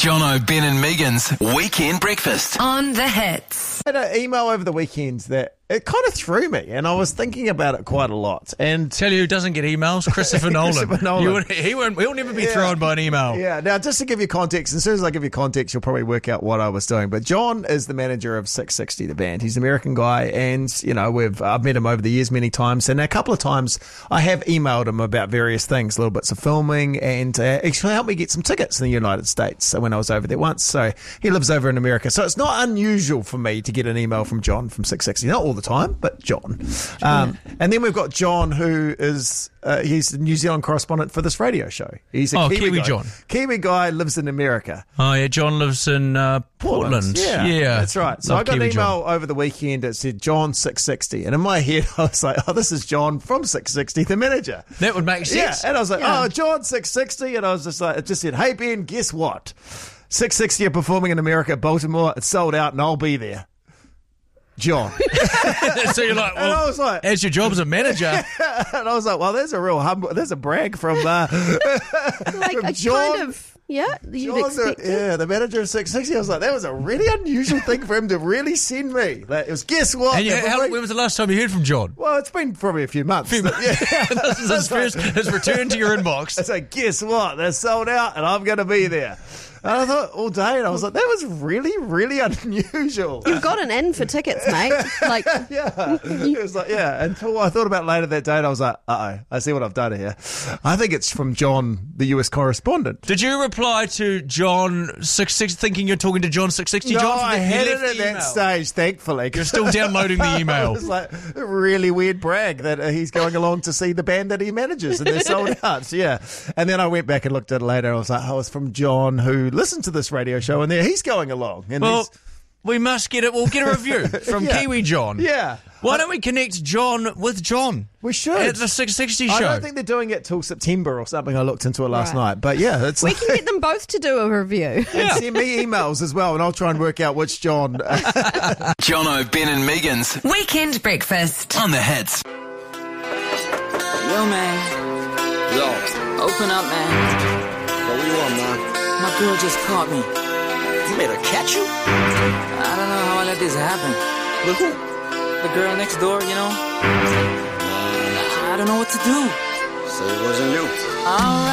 Jono, Ben and Megan's Weekend Breakfast. On the Hits. I had an email over the weekend that it kind of threw me, and I was thinking about it quite a lot. And Tell you who doesn't get emails? Christopher Nolan. Christopher Nolan. He'll never be thrown by an email. Yeah, now just to give you context, as soon as I give you context, you'll probably work out what I was doing. But John is the manager of 660, the band. He's an American guy, and I've met him over the years many times, and a couple of times I have emailed him about various things, little bits of filming, and actually helped me get some tickets in the United States when I was over there once. So he lives over in America, so it's not unusual for me to get an email from John from 660. Not all the time, but John. And then we've got John, who is he's the New Zealand correspondent for this radio show. He's a Kiwi guy. John. Kiwi guy, lives in America. Oh, yeah, John lives in Portland. Yeah, that's right. So Love I got Kiwi an email John. over the weekend that said John 660. And in my head, I was like, oh, this is John from 660, the manager. That would make sense. Yeah, and I was like, oh, John 660. And I was just like, it just said, hey, Ben, guess what? 660 are performing in America, Baltimore. It's sold out and I'll be there. John. So you're like, And I was like, as your job as a manager. and I was like, well, there's a real there's a brag from Like from a John. kind of, yeah, you'd John, expect it. yeah, the manager of 660. I was like, that was a really unusual thing for him to really send me. Like, it was, guess what? And when was the last time you heard from John? Well, it's been probably a few months. This is his return to your inbox. I said, guess what? They're sold out and I'm going to be there. And I thought all day, and I was like, that was really, really unusual. You've got an in for tickets, mate. Like, Yeah. It was like, yeah. Until I thought about it later that day, and I was like, I see what I've done here. I think it's from John, the US correspondent. Did you reply to John 660 thinking you're talking to John 660? No, John, I he had it left at the that email. stage, thankfully. You're still downloading the It email. was like a really weird brag that he's going along to see the band that he manages and they're sold out. So, yeah. And then I went back and looked at it later. I was like, oh, it's from John, who listens to this radio show, and there he's going along. And Well, we must get it. We'll get a review from Yeah. Kiwi John. yeah. Why don't we connect John with John? We should. At the 660 show. I don't think they're doing it till September or something. I looked into it last Right. night. But yeah, it's we can get them both to do a review. and send me emails as well, and I'll try and work out which John. Jono, Ben and Megan's Weekend Breakfast. On the Hits. Yo, man. Yo, Open up, man. what you want, man? My girl just caught me. You made her catch you? I don't know how I let this happen. With who? The girl next door, you know? I don't know what to do. So it wasn't you. Alright.